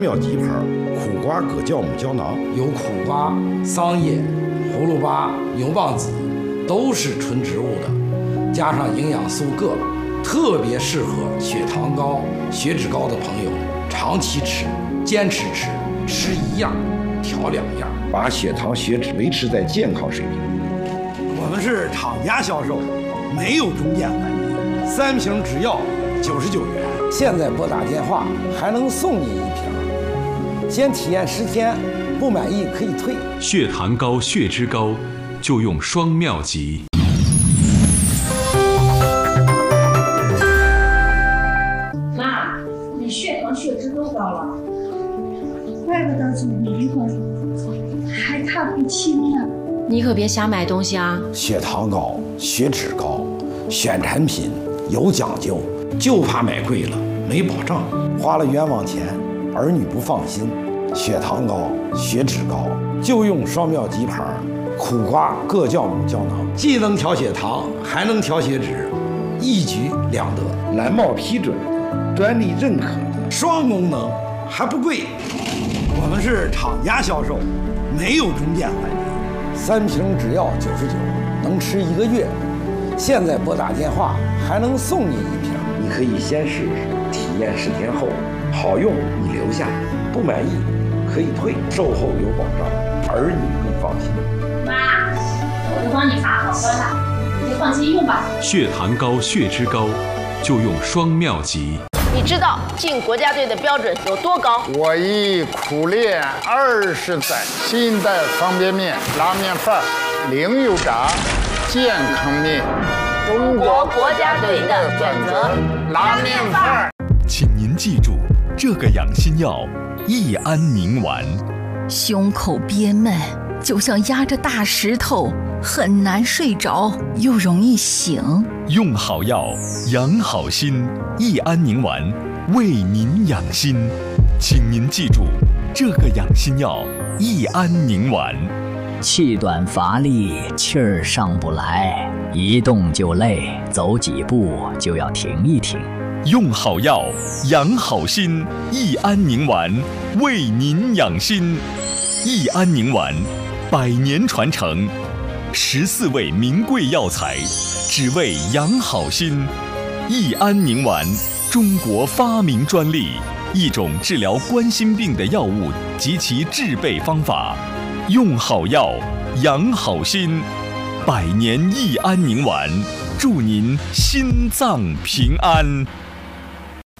妙鸡牌苦瓜葛酵母胶囊， 有苦瓜、桑叶、葫芦巴、牛蒡子，都是纯植物的，加上营养素铬，特别适合血糖高、血脂高的朋友长期吃、坚持吃，吃一样调两样， 把血糖、血脂维持在健康水平。 我们是厂家销售，没有中间环节，3瓶只要99元。 现在拨打电话还能送你1瓶。先体验10天，不满意可以退。 血糖高、血脂高，就用双妙吉。 妈，你血糖、血脂都高了， 怪不得总迷糊，还看不清呢。 你可别瞎买东西啊！ 血糖高、血脂高，选产品有讲究，就怕买贵了没保障，花了冤枉钱，儿女不放心。血糖高、血脂高，就用双妙吉牌苦瓜葛酵母胶囊，既能调血糖，还能调血脂，一举两得。 蓝帽批准的，专利认可的， 双功能还不贵。我们是厂家销售，没有中间环节 ，3瓶只要99，能吃1个月。现在拨打电话还能送你1瓶。 你可以先试试，体验10天后好用你留下，不满意可以退，售后有保障，儿女更放心。 妈，我都帮你查好了，你就放心用吧。 血糖高、血脂高，就用双妙吉。 你知道进国家队的标准有多高？ 我已苦练20载，新的方便面、拉面饭、零油炸、健康面， 中国国家队的选择，拉面饭。 请您记住这个养心药：益安宁丸。 胸口憋闷，就像压着大石头，很难睡着，又容易醒。 用好药，养好心。益安宁丸为您养心，请您记住这个养心药：益安宁丸。 气短乏力，气儿上不来，一动就累，走几步就要停一停。 用好药，养好心。益安宁丸为您养心。益安宁丸100年传承，14味名贵药材，只为养好心。益安宁丸，中国发明专利，一种治疗冠心病的药物及其制备方法。用好药，养好心。100年益安宁丸，祝您心脏平安。